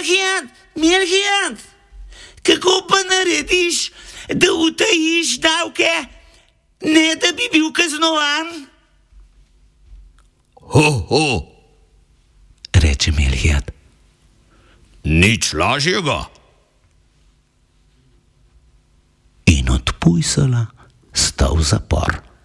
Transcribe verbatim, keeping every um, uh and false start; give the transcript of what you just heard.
Melchior, Melchior, kako pa narediš, da utajiš davke, ne da bi bil kaznovan? Ho, ho, reče Melchior. nič lažjega. In od pujsala sta v zapor.